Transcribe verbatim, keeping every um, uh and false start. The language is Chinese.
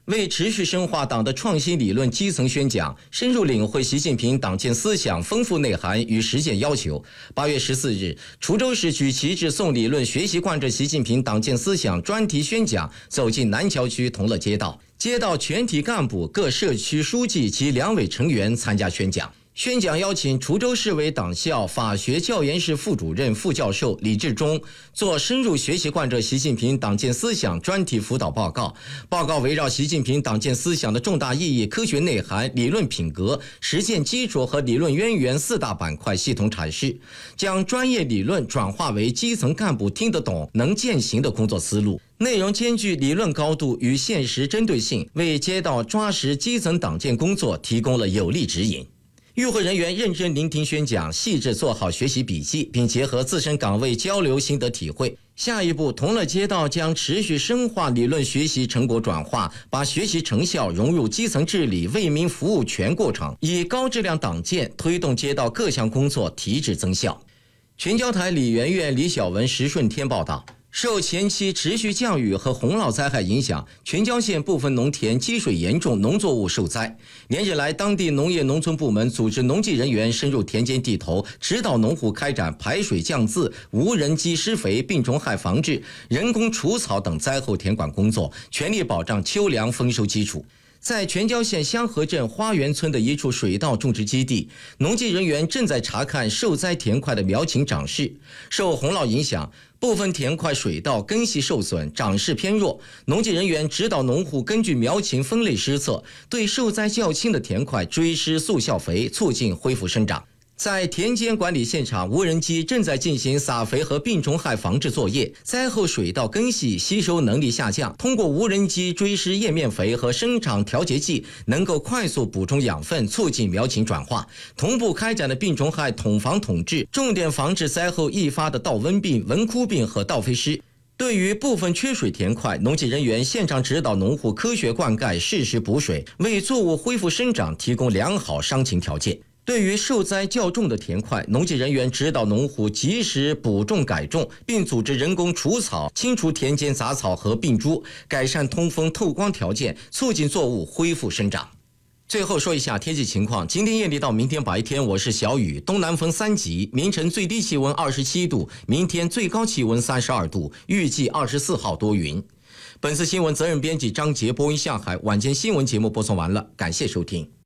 为持续深化党的创新理论基层宣讲，深入领会习近平党建思想丰富内涵与实践要求，八月十四日，滁州市举旗帜送理论学习贯彻习近平党建思想专题宣讲走进南桥区同乐街道，街道全体干部、各社区书记及两委成员参加宣讲。宣讲邀请滁州市委党校法学教研室副主任、副教授李志忠做深入学习贯彻习近平党建思想专题辅导报告。报告围绕习近平党建思想的重大意义、科学内涵、理论品格、实践基础和理论渊源四大板块系统阐释，将专业理论转化为基层干部听得懂、能践行的工作思路。内容兼具理论高度与现实针对性，为街道抓实基层党建工作提供了有力指引。与会人员认真聆听宣讲，细致做好学习笔记，并结合自身岗位交流心得体会。下一步，同乐街道将持续深化理论学习成果转化，把学习成效融入基层治理、为民服务全过程，以高质量党建推动街道各项工作提质增效。全椒台李媛媛、李晓文、石顺天报道。受前期持续降雨和洪涝灾害影响，全椒县部分农田积水严重，农作物受灾。连日来，当地农业农村部门组织农技人员深入田间地头，指导农户开展排水降渍、无人机施肥、病虫害防治、人工除草等灾后田管工作，全力保障秋粮丰收基础。在全椒县香河镇花园村的一处水稻种植基地，农技人员正在查看受灾田块的苗情长势。受洪涝影响，部分田块水稻根系受损，长势偏弱。农技人员指导农户根据苗情分类施测，对受灾较轻的田块追施速效肥，促进恢复生长。在田间管理现场，无人机正在进行撒肥和病虫害防治作业。灾后水稻根系吸收能力下降，通过无人机追施叶面肥和生长调节剂，能够快速补充养分，促进苗情转化。同步开展的病虫害统防统治，重点防治灾后易发的稻瘟病、蚊枯病和稻飞虱。对于部分缺水田块，农技人员现场指导农户科学灌溉，适时补水，为作物恢复生长提供良好伤情条件。对于受灾较重的田块，农技人员指导农户及时补种改种，并组织人工除草，清除田间杂草和病株，改善通风透光条件，促进作物恢复生长。最后说一下天气情况，今天夜里到明天白天我是小雨，东南风三级，明晨最低气温二十七度，明天最高气温三十二度，预计二十四号多云。本次新闻责任编辑张杰，播音向海，晚间新闻节目播送完了，感谢收听。